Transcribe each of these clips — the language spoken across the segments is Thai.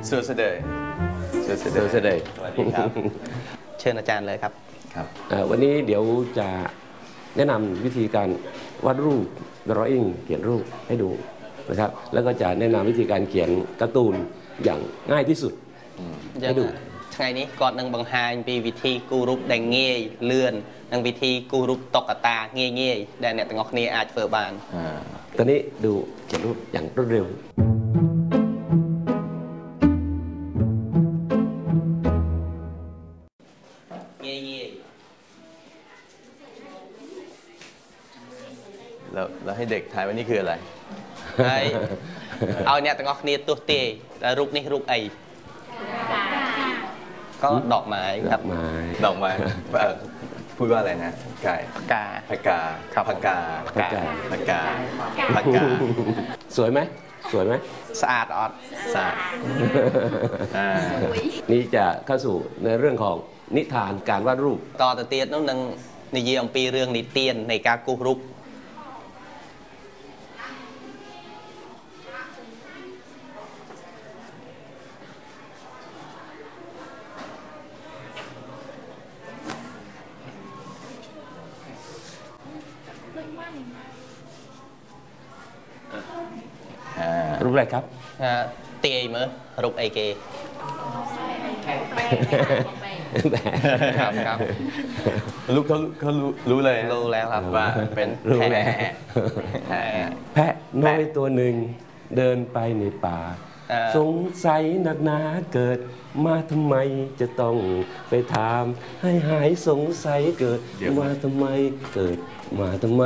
สวัสดีสวัสดีครับเชิญอาจารย์เลยครับครับวันนี้เดี๋ยวจะแนะนำวิธีการวาดรูป drawing เขียนรูปให้ดูนะครับแล้วก็จะแนะนำวิธีการเขียนการ์ตูนอย่างง่ายที่สุดให้ดูថ្ងៃនេះគាត់នឹងបង្ហាញពីវិធីគូររូបដែលងាយលឿននិងវិធីគូររូបតុក្កតាងាយដែលអ្នកទាំងអស់គ្នាអាចធ្វើបានตอนนี้ดูเขียนรูปอย่างรวดเร็วแล้วให้เด็กถ่ายว่านี่คืออะไรเอาเนี่ยตั้งออกเนี่ยตัวเตยแล้วรูปนี้รูปไอก็ดอกไม้ครับดอกไม้พูดว่าอะไรนะไก่ผักกาผักกาผักกาผักกาผักกาผักกาสวยไหมสวยไหมสะอาดออดสะอาดนี่จะเข้าสู่ในเรื่องของนิทานการวาดรูปต่อแต่เตียนน้องนึงในเยี่ยมปีเรื่องนิเตียนในการกู้รูปรูปอะไรครับเตียมั้ยรูปไอเกครับลูกเขารู้เลยรู้แล้วครับว่าเป็นแพะน้อยตัวหนึ่งเดินไปในป่าสงสัยหนักหนาเกิดมาทำไมจะต้องไปถามให้หายสงสัยเกิดมาทำไมเกิดมาทำไม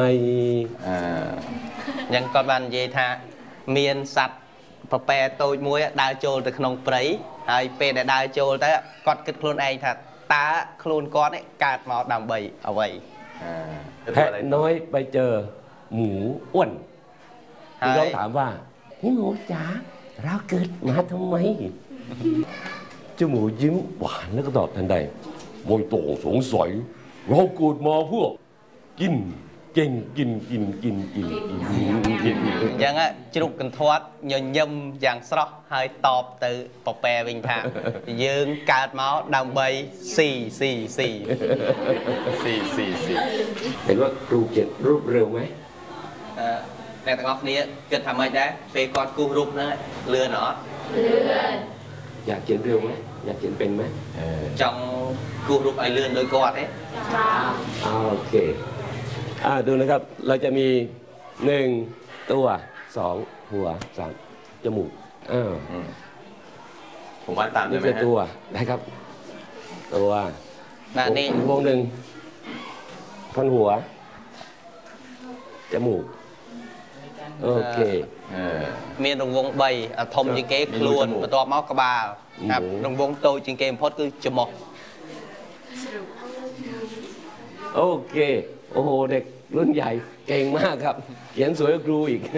ยังก็บันเยธาเมียนสัตว์ประแปรโตยมวยดาวโจลแต่ขนมปรีไอเป็นแต่ดาวโจลแต่กอดกึศโคลนไอถัดตาโคลนก้อนเนี่ยกาดมาดำใบเอาไว้แพะน้อยไปเจอหมูอ้วนที่เขาถามว่าพี่หมูจ๋าเราเกิดมาทำไมเจ้าหมูยิ้มหวานแล้วก็ตอบทันใดไม่ต้องสงสัยเราเกิดมาเพื่อกินยังอ่ะจุกกันทอดยมอย่างสระให้ตอบตือปแปรวิงทางยืงกาดเมาส์ดำใบ4 เห็นว่าครูเขียนรูปเร็วไหมแต่ตอนนี้เกิดทำไมได้เฟย์กอดกูรูปนั่นเรือเนาะอยากเขียนเร็วไหมอยากเขียนเป็นไหมจังกูรูปไอเลื่อนโดยกอดเนี่ยโอเคดูนะครับเราจะมี1ตัว2หัว3จมูกผมว่าตามได้ไหมฮะตัวได้ครับตัวนี่วงหนึ่งท่อนหัวจมูกโอเคมีรวงใบทมจิงเก้คลวนประตูเมาส์กระบาครับรวงโตจิงเก้พอดคือจมูกโอเคโอ้โหเด็กรุ่นใหญ่เก่งมากครับเขียนสวยกว่าครูอีก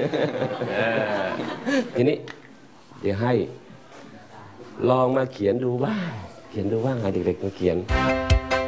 ทีนี้เดี๋ยวให้ลองมาเขียนดูบ้างเด็กๆมาเขียน